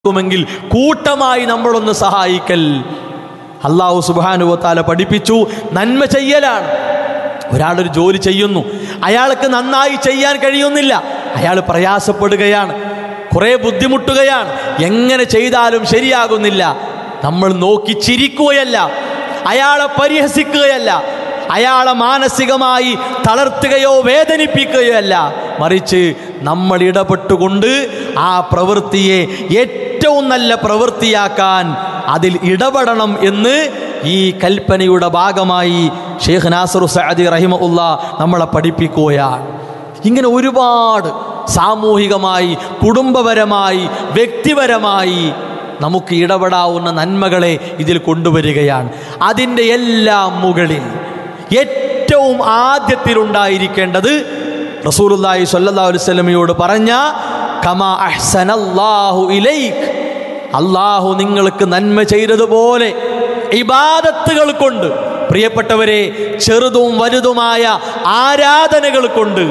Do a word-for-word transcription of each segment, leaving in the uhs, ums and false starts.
ുമെങ്കിൽ കൂട്ടമായി നമ്മളൊന്ന് സഹായിക്കൽ. അല്ലാഹു സുബ്ഹാനഹു വ തആല പഠിപ്പിച്ചു നന്മ ചെയ്യലാണ്. ഒരാളൊരു ജോലി ചെയ്യുന്നു, അയാൾക്ക് നന്നായി ചെയ്യാൻ കഴിയുന്നില്ല, അയാൾ പ്രയാസപ്പെടുകയാണ്, കുറെ ബുദ്ധിമുട്ടുകയാണ്, എങ്ങനെ ചെയ്താലും ശരിയാകുന്നില്ല. നമ്മൾ നോക്കി ചിരിക്കുകയല്ല, അയാളെ പരിഹസിക്കുകയല്ല, അയാളെ മാനസികമായി തളർത്തുകയോ വേദനിപ്പിക്കുകയോ അല്ല, മറിച്ച് നമ്മൾ ഇടപെട്ടുകൊണ്ട് ആ പ്രവൃത്തിയെ ഏറ്റവും നല്ല പ്രവൃത്തിയാക്കാൻ അതിൽ ഇടപെടണം എന്ന് ഈ കൽപ്പനയുടെ ഭാഗമായി ഷെയ്ഖ് നാസിർ സഅദി റഹിമഹുല്ലാഹ് നമ്മളെ പഠിപ്പിക്കുകയാണ്. ഇങ്ങനെ ഒരുപാട് സാമൂഹികമായി, കുടുംബപരമായി, വ്യക്തിപരമായി നമുക്ക് ഇടപെടാവുന്ന നന്മകളെ ഇതിൽ കൊണ്ടുവരികയാണ്. അതിൻ്റെ എല്ലാം മുകളിൽ ഏറ്റവും ആദ്യത്തിലുണ്ടായിരിക്കേണ്ടത് റസൂലുള്ളാഹി സ്വല്ലല്ലാഹു അലൈഹി വസല്ലമയോട് പറഞ്ഞ കമാ അഹ്സനല്ലാഹു ഇലൈക്, അല്ലാഹു നിങ്ങൾക്ക് നന്മ ചെയ്തതുപോലെ ഇബാദത്തുകൾ കൊണ്ട്, പ്രിയപ്പെട്ടവരെ, ചെറുതും വലുതുമായ ആരാധനകൾ കൊണ്ട്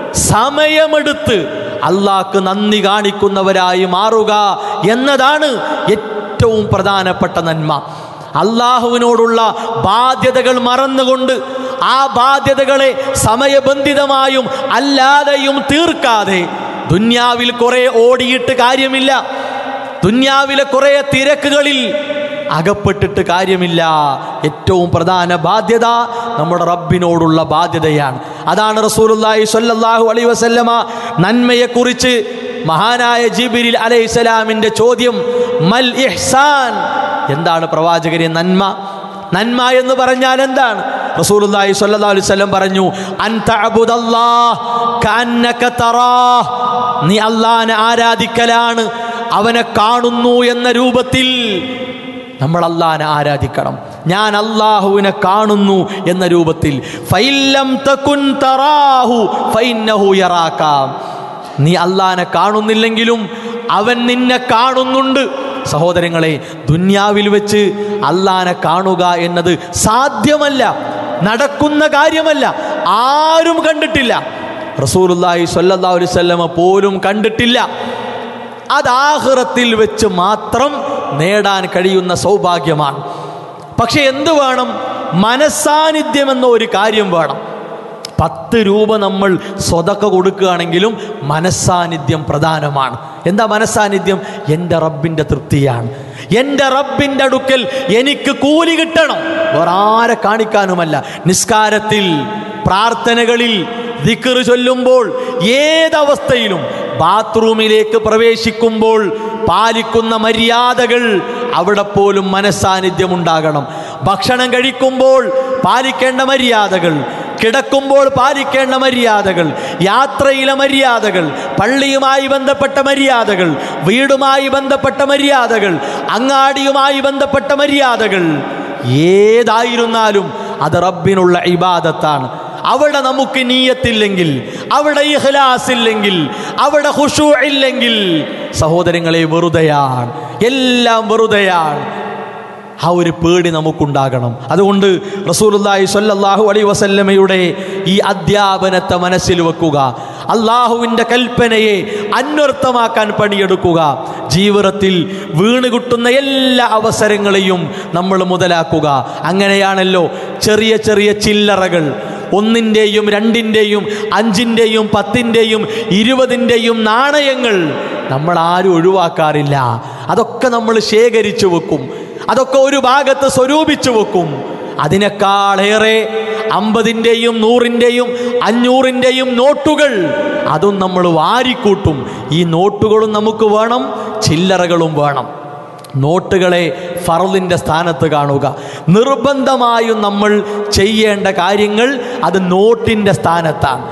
സമയമെടുത്ത് അല്ലാഹ്ക്ക് നന്ദി കാണിക്കുന്നവരായി മാറുക എന്നതാണ് ഏറ്റവും പ്രധാനപ്പെട്ട നന്മ. അല്ലാഹുവിനോടുള്ള ബാധ്യതകൾ മറന്നുകൊണ്ട് ആ ബാധ്യതകളെ സമയബന്ധിതമായും അല്ലാതെയും തീർക്കാതെ ദുന്യാവിൽ കുറെ ഓടിയിട്ട് കാര്യമില്ല, ദുന്യാവിലെ കുറെ തിരക്കുകളിൽ അകപ്പെട്ടിട്ട് കാര്യമില്ല. ഏറ്റവും പ്രധാന ബാധ്യത നമ്മുടെ റബ്ബിനോടുള്ള ബാധ്യതയാണ്. അതാണ് റസൂലുള്ളാഹി സ്വല്ലല്ലാഹു അലൈഹി വസല്ലമ നന്മയെക്കുറിച്ച് മഹാനായ ജിബ്രീൽ അലൈഹിസ്സലാമിന്റെ ചോദ്യം, മൽ ഇഹ്സാൻ, എന്താണ് പ്രവാചകരെ നന്മ? നന്മ എന്ന് പറഞ്ഞാൽ എന്താണ്? റസൂലുള്ളാഹി സ്വല്ലല്ലാഹു അലൈഹി വസല്ലം പറഞ്ഞു, അൻ തഅബുദല്ലാഹ് കഅന്നക തറാഹ്, നീ അല്ലാഹുവിനെ ആരാധിക്കലാണ് അവനെ കാണുന്നു എന്ന രൂപത്തിൽ. നമ്മൾ അല്ലാഹുവിനെ ആരാധിക്കണം, ഞാൻ അല്ലാഹുവിനെ കാണുന്നു എന്ന രൂപത്തിൽ. ഫൈല്ലം തകുൻ തറാഹു ഫഇന്നഹു യറാക, നീ അല്ലാഹുവിനെ കാണുന്നില്ലെങ്കിലും അവൻ നിന്നെ കാണുന്നുണ്ട്. സഹോദരങ്ങളെ, ദുന്യാവിൽ വെച്ച് അല്ലാഹുവിനെ കാണുക എന്നത് സാധ്യമല്ല, നടക്കുന്ന കാര്യമല്ല, ആരും കണ്ടിട്ടില്ല, റസൂലുള്ളാഹി സ്വല്ലല്ലാഹു അലൈഹി വസല്ലമ പോലും കണ്ടിട്ടില്ല. അത് ആഖിറത്തിൽ വെച്ച് മാത്രം നേടാൻ കഴിയുന്ന സൗഭാഗ്യമാണ്. പക്ഷെ എന്ത് വേണം? മനസ്സാന്നിധ്യം എന്ന ഒരു കാര്യം വേണം. പത്ത് രൂപ നമ്മൾ സ്വതക്ക കൊടുക്കുകയാണെങ്കിലും മനസ്സാന്നിധ്യം പ്രധാനമാണ്. എന്താ മനസ്സാന്നിധ്യം? എൻ്റെ റബ്ബിൻ്റെ തൃപ്തിയാണ്. എൻ്റെ റബ്ബിൻ്റെ അടുക്കൽ എനിക്ക് കൂലി കിട്ടണം, വേറെ ആരെ കാണിക്കാനുമല്ല. നിസ്കാരത്തിൽ, പ്രാർത്ഥനകളിൽ, ദിക്ർ ചൊല്ലുമ്പോൾ, ഏതവസ്ഥയിലും, ബാത്റൂമിലേക്ക് പ്രവേശിക്കുമ്പോൾ പാലിക്കുന്ന മര്യാദകൾ, അവിടെ പോലും മനസ്സാന്നിധ്യം ഉണ്ടാകണം. ഭക്ഷണം കഴിക്കുമ്പോൾ പാലിക്കേണ്ട മര്യാദകൾ, കിടക്കുമ്പോൾ പാലിക്കേണ്ട മര്യാദകൾ, യാത്രയിലെ മര്യാദകൾ, പള്ളിയുമായി ബന്ധപ്പെട്ട മര്യാദകൾ, വീടുമായി ബന്ധപ്പെട്ട മര്യാദകൾ, അങ്ങാടിയുമായി ബന്ധപ്പെട്ട മര്യാദകൾ, ഏതായിരുന്നാലും അത് റബ്ബിനുള്ള ഇബാദത്താണ്. അവിടെ നമുക്ക് നീയത്തില്ലെങ്കിൽ, അവിടെ ഇഖ്ലാസ് ഇല്ലെങ്കിൽ, അവിടെ ഖുശൂ ഇല്ലെങ്കിൽ, സഹോദരങ്ങളെ, വെറുതെയാണ്, എല്ലാം വെറുതെയാണ്. ആ ഒരു പേടി നമുക്കുണ്ടാകണം. അതുകൊണ്ട് റസൂലുള്ളാഹി സ്വല്ലല്ലാഹു അലൈഹി വസല്ലമയുടെ ഈ അധ്യാപനത്തെ മനസ്സിൽ വെക്കുക, അള്ളാഹുവിൻ്റെ കൽപ്പനയെ അന്വർത്ഥമാക്കാൻ പണിയെടുക്കുക. ജീവിതത്തിൽ വീണുകിട്ടുന്ന എല്ലാ അവസരങ്ങളെയും നമ്മൾ മുതലാക്കുക. അങ്ങനെയാണല്ലോ ചെറിയ ചെറിയ ചില്ലറകൾ, ഒന്നിൻ്റെയും രണ്ടിൻ്റെയും അഞ്ചിൻ്റെയും പത്തിൻ്റെയും ഇരുപതിൻ്റെയും നാണയങ്ങൾ നമ്മൾ ആരും ഒഴിവാക്കാറില്ല. അതൊക്കെ നമ്മൾ ശേഖരിച്ചു വെക്കും, അതൊക്കെ ഒരു ഭാഗത്ത് സ്വരൂപിച്ചു വെക്കും. അതിനേക്കാളേറെ അമ്പതിൻ്റെയും നൂറിൻ്റെയും അഞ്ഞൂറിൻ്റെയും നോട്ടുകൾ, അതും നമ്മൾ വാരിക്കൂട്ടും. ഈ നോട്ടുകളും നമുക്ക് വേണം, ചില്ലറകളും വേണം. നോട്ടുകളെ ഫർളിൻ്റെ സ്ഥാനത്ത് കാണുക. നിർബന്ധമായും നമ്മൾ ചെയ്യേണ്ട കാര്യങ്ങൾ അത് നോട്ടിൻ്റെ സ്ഥാനത്താണ്.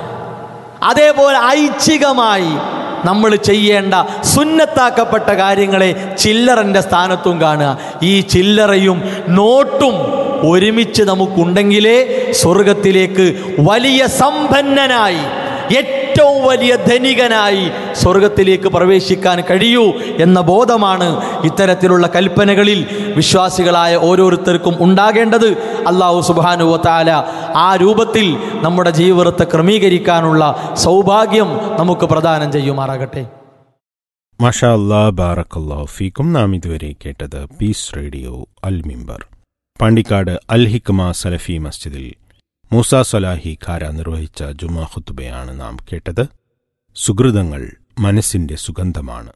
അതേപോലെ ഐച്ഛികമായി നമ്മൾ ചെയ്യേണ്ട സുന്നത്താക്കപ്പെട്ട കാര്യങ്ങളെ ചില്ലറൻ്റെ സ്ഥാനത്തും കാണുക. ഈ ചില്ലറയും നോട്ടും ഒരുമിച്ച് നമുക്കുണ്ടെങ്കിലേ സ്വർഗത്തിലേക്ക് വലിയ സമ്പന്നനായി, ഏറ്റവും വലിയ ധനികനായി സ്വർഗത്തിലേക്ക് പ്രവേശിക്കാൻ കഴിയൂ എന്ന ബോധമാണ് ഇത്തരത്തിലുള്ള കൽപ്പനകളിൽ വിശ്വാസികളായ ഓരോരുത്തർക്കും ഉണ്ടാകേണ്ടത്. അല്ലാഹു സുബ്ഹാനഹു വ തആല ആ രൂപത്തിൽ നമ്മുടെ ജീവിതത്തെ ക്രമീകരിക്കാനുള്ള സൗഭാഗ്യം നമുക്ക് പ്രദാനം ചെയ്യുമാറാകട്ടെ. മാഷാ അല്ലാ, ബാറക്കല്ലാഹു ഫീക്കും. നാം ഇതുവരെ കേട്ടത് പീസ് റേഡിയോ അൽ മിമ്പർ. പാണ്ടിക്കാട് അൽ ഹിക്മ സലഫി മസ്ജിദിൽ മൂസ സലാഹി ഖാര നിർവഹിച്ച ജുമാ ഖുത്ബയാണ് നാം കേട്ടത്. സുഹൃതങ്ങൾ മനസ്സിന്റെ സുഗന്ധമാണ്.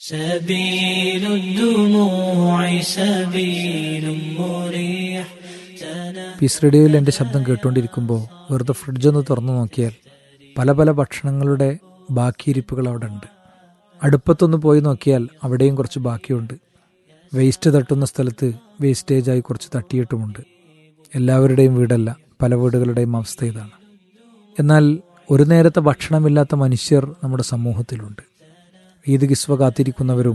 പീസ് റേഡിയോയിൽ എൻ്റെ ശബ്ദം കേട്ടുകൊണ്ടിരിക്കുമ്പോൾ വെറുതെ ഫ്രിഡ്ജൊന്ന് തുറന്നു നോക്കിയാൽ പല പല ഭക്ഷണങ്ങളുടെ ബാക്കിയിരിപ്പുകൾ അവിടെ ഉണ്ട്. അടുപ്പത്തൊന്ന് പോയി നോക്കിയാൽ അവിടെയും കുറച്ച് ബാക്കിയുണ്ട്. വേസ്റ്റ് തട്ടുന്ന സ്ഥലത്ത് വേസ്റ്റേജായി കുറച്ച് തട്ടിയിട്ടുമുണ്ട്. എല്ലാവരുടെയും വീടല്ല, പല വീടുകളുടെയും അവസ്ഥ ഇതാണ്. എന്നാൽ ഒരു നേരത്തെ ഭക്ഷണമില്ലാത്ത മനുഷ്യർ നമ്മുടെ സമൂഹത്തിലുണ്ട്. ഈദ് കിസ്വ കാത്തിരിക്കുന്നവരും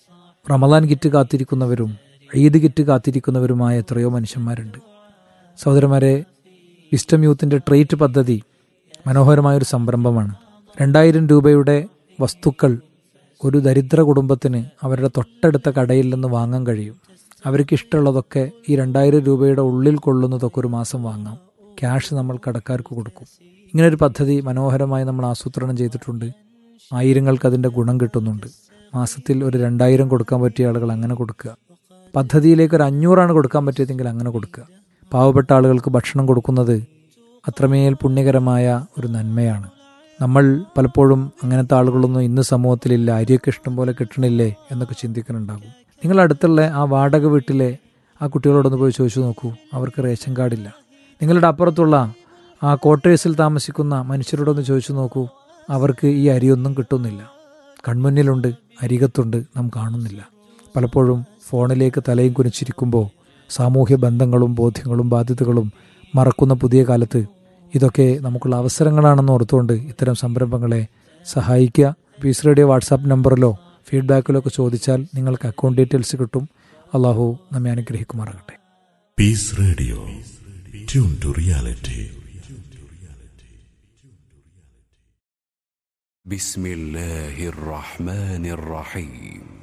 റമദാൻ കിറ്റ് കാത്തിരിക്കുന്നവരും ഈദ് കിറ്റ് കാത്തിരിക്കുന്നവരുമായ എത്രയോ മനുഷ്യന്മാരുണ്ട്. സഹോദരന്മാരെ, വിസ്റ്റം യൂത്തിൻ്റെ ട്രേറ്റ് പദ്ധതി മനോഹരമായൊരു സംരംഭമാണ്. രണ്ടായിരം രൂപയുടെ വസ്തുക്കൾ ഒരു ദരിദ്ര കുടുംബത്തിന് അവരുടെ തൊട്ടടുത്ത കടയിൽ നിന്ന് വാങ്ങാൻ കഴിയും. അവർക്ക് ഇഷ്ടമുള്ളതൊക്കെ ഈ രണ്ടായിരം രൂപയുടെ ഉള്ളിൽ കൊള്ളുന്നതൊക്കെ ഒരു മാസം വാങ്ങാം. ക്യാഷ് നമ്മൾ കടക്കാർക്ക് കൊടുക്കും. ഇങ്ങനൊരു പദ്ധതി മനോഹരമായി നമ്മൾ ആസൂത്രണം ചെയ്തിട്ടുണ്ട്. ആയിരങ്ങൾക്ക് അതിൻ്റെ ഗുണം കിട്ടുന്നുണ്ട്. മാസത്തിൽ ഒരു രണ്ടായിരം കൊടുക്കാൻ പറ്റിയ ആളുകൾ അങ്ങനെ കൊടുക്കുക. പദ്ധതിയിലേക്ക് ഒരു അഞ്ഞൂറാണ് കൊടുക്കാൻ പറ്റിയതെങ്കിൽ അങ്ങനെ കൊടുക്കുക. പാവപ്പെട്ട ആളുകൾക്ക് ഭക്ഷണം കൊടുക്കുന്നത് അത്രമേൽ പുണ്യകരമായ ഒരു നന്മയാണ്. നമ്മൾ പലപ്പോഴും അങ്ങനത്തെ ആളുകളൊന്നും ഇന്ന് സമൂഹത്തിലില്ല, അരിയൊക്കെ ഇഷ്ടം പോലെ കിട്ടണില്ലേ എന്നൊക്കെ ചിന്തിക്കുന്നുണ്ടാകും. നിങ്ങൾ അടുത്തുള്ള ആ വാടക വീട്ടിലെ ആ കുട്ടികളോടൊന്ന് പോയി ചോദിച്ചു നോക്കൂ, അവർക്ക് റേഷൻ കാർഡില്ല. നിങ്ങളുടെ അപ്പുറത്തുള്ള ആ ക്വാർട്ടേഴ്സിൽ താമസിക്കുന്ന മനുഷ്യരോടൊന്ന് ചോദിച്ചു നോക്കൂ, അവർക്ക് ഈ അരിയൊന്നും കിട്ടുന്നില്ല. കൺമുന്നിലുണ്ട്, അരികത്തുണ്ട്, നാം കാണുന്നില്ല. പലപ്പോഴും ഫോണിലേക്ക് തലയും കുനിച്ചിരിക്കുമ്പോൾ സാമൂഹ്യ ബന്ധങ്ങളും ബോധ്യങ്ങളും ബാധ്യതകളും മറക്കുന്ന പുതിയ കാലത്ത് ഇതൊക്കെ നമുക്കുള്ള അവസരങ്ങളാണെന്ന് ഓർത്തുകൊണ്ട് ഇത്തരം സംരംഭങ്ങളെ സഹായിക്കുക. പീസ് റേഡിയോ വാട്സാപ്പ് നമ്പറിലോ ഫീഡ്ബാക്കിലോ ഒക്കെ ചോദിച്ചാൽ നിങ്ങൾക്ക് അക്കൗണ്ട് ഡീറ്റെയിൽസ് കിട്ടും. അള്ളാഹു നമ്മെ അനുഗ്രഹിക്കുമാറാകട്ടെ. Piece radio, tune to reality. ബിസ്മില്ലാഹിർ റഹ്മാനിർ റഹീം.